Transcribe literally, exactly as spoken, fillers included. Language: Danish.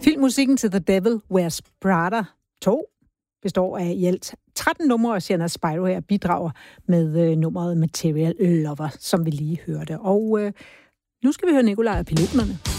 Filmmusikken til The Devil Wears Prada to består af i alt tretten numre, og Shanna Spyro her bidrager med øh, nummeret Material Lover, som vi lige hørte. Og øh, nu skal vi høre Nikolaj og Piloterne.